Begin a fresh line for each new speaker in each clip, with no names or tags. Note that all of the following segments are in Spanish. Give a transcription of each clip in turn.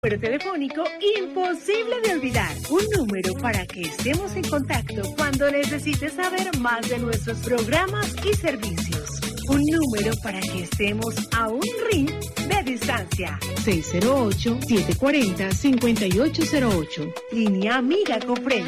Número telefónico imposible de olvidar. Un número para que estemos en contacto cuando necesites saber más de nuestros programas y servicios. Un número para que estemos a un ring de distancia. 608-740-5808. Línea Amiga Cofren.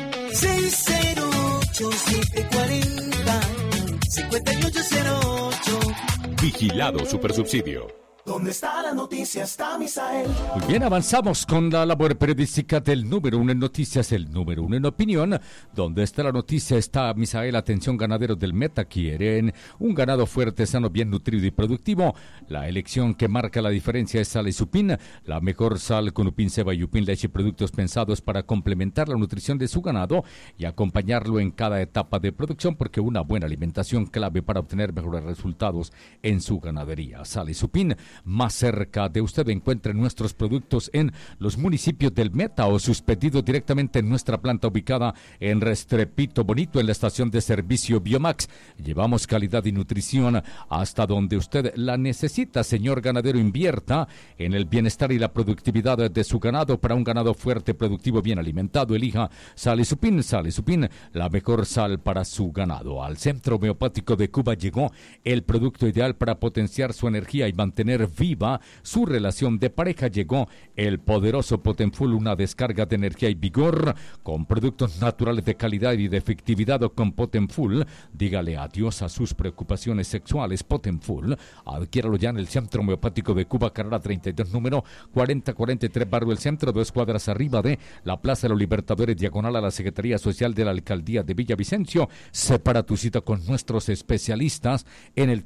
608-740-5808.
Vigilado Supersubsidio.
¿Dónde está la noticia? Está Misael.
Muy bien, avanzamos con la labor periodística del número uno en noticias, el número uno en opinión. ¿Dónde está la noticia? Está Misael. Atención, ganaderos del Meta, quieren un ganado fuerte, sano, bien nutrido y productivo. La elección que marca la diferencia es Sal Supin, la mejor sal con Upin Ceba y Upin Leche, productos pensados para complementar la nutrición de su ganado y acompañarlo en cada etapa de producción, porque una buena alimentación clave para obtener mejores resultados en su ganadería. Sal Supin, más cerca de usted. Encuentre nuestros productos en los municipios del Meta o sus pedidos directamente en nuestra planta ubicada en Restrepito Bonito, en la estación de servicio Biomax. Llevamos calidad y nutrición hasta donde usted la necesita. Señor ganadero, invierta en el bienestar y la productividad de su ganado. Para un ganado fuerte, productivo, bien alimentado, elija Sal Supin, la mejor sal para su ganado. Al Centro Homeopático de Cuba llegó el producto ideal para potenciar su energía y mantener viva su relación de pareja. Llegó el poderoso Potenfull, una descarga de energía y vigor con productos naturales de calidad y de efectividad. Con Potenfull, dígale adiós a sus preocupaciones sexuales. Potenfull, adquiéralo ya en el Centro Homeopático de Cuba, carrera 32, número 4043, barrio El Centro, 2 cuadras arriba de la Plaza de los Libertadores, diagonal a la Secretaría Social de la Alcaldía de Villavicencio. Separa tu cita con nuestros especialistas en el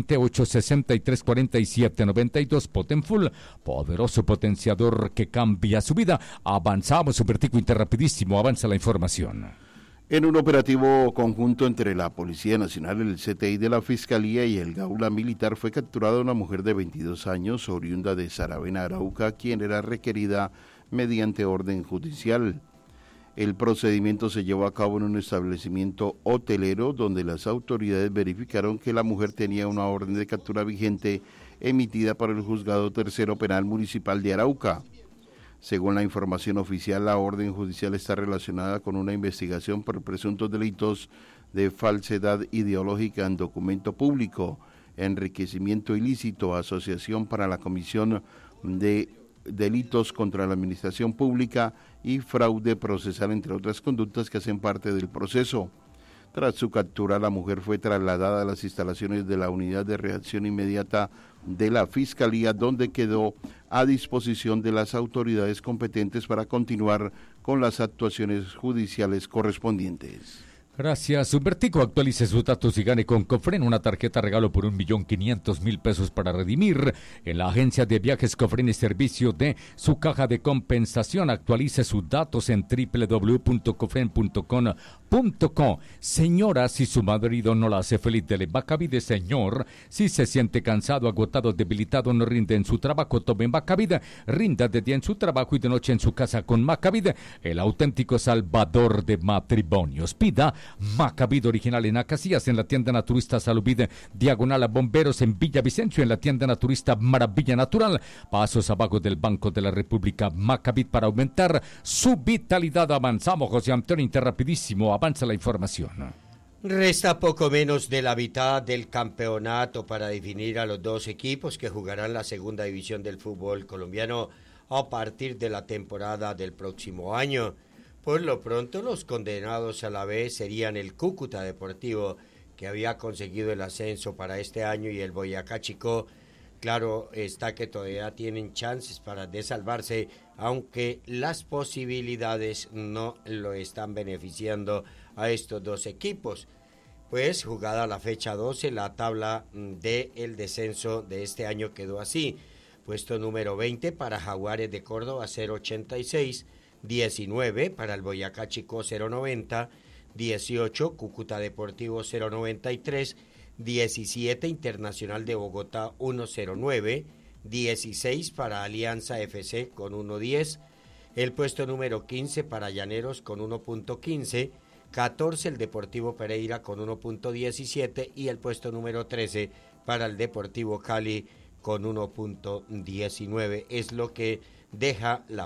320-863-4792. Potenfull, poderoso potenciador que cambia su vida. Avanzamos, Supertico Interrapidísimo, avanza la información.
En un operativo conjunto entre la Policía Nacional, el CTI de la Fiscalía y el Gaula Militar, fue capturada una mujer de 22 años, oriunda de Saravena, Arauca, quien era requerida mediante orden judicial. El procedimiento se llevó a cabo en un establecimiento hotelero donde las autoridades verificaron que la mujer tenía una orden de captura vigente emitida por el Juzgado Tercero Penal Municipal de Arauca. Según la información oficial, la orden judicial está relacionada con una investigación por presuntos delitos de falsedad ideológica en documento público, enriquecimiento ilícito, asociación para la comisión de delitos contra la administración pública y fraude procesal, entre otras conductas que hacen parte del proceso. Tras su captura, la mujer fue trasladada a las instalaciones de la Unidad de Reacción Inmediata de la Fiscalía, donde quedó a disposición de las autoridades competentes para continuar con las actuaciones judiciales correspondientes.
Gracias, Humbertico. Actualice sus datos y gane con Cofren una tarjeta regalo por 1.500.000 pesos para redimir en la agencia de viajes Cofren y servicio de su caja de compensación. Actualice sus datos en www.cofren.com.co. Señora, si su marido no la hace feliz, dele Bacavide. Señor, si se siente cansado, agotado, debilitado, no rinde en su trabajo, tome Bacavide. Rinda de día en su trabajo y de noche en su casa con Bacavide, el auténtico salvador de matrimonios. Pida Macavide original en Acacias, en la tienda naturista Salubide, diagonal a Bomberos en Villavicencio, en la tienda naturista Maravilla Natural, pasos abajo del Banco de la República. Macavide, para aumentar su vitalidad. Avanzamos, José Antonio Interrapidísimo, avanza la información.
Resta poco menos de la mitad del campeonato para definir a los dos equipos que jugarán la segunda división del fútbol colombiano a partir de la temporada del próximo año. Por lo pronto, los condenados a la B serían el Cúcuta Deportivo, que había conseguido el ascenso para este año, y el Boyacá Chicó. Claro está que todavía tienen chances de salvarse, aunque las posibilidades no lo están beneficiando a estos dos equipos. Pues jugada la fecha 12, la tabla del descenso de este año quedó así. Puesto número 20 para Jaguares de Córdoba, 0.86. 19 para el Boyacá Chicó, 0.90, 18 Cúcuta Deportivo, 0.93, 17 Internacional de Bogotá, 1.09, 16 para Alianza FC con 1.10, el puesto número 15 para Llaneros con 1.15, 14 el Deportivo Pereira con 1.17 y el puesto número 13 para el Deportivo Cali con 1.19. Es lo que deja la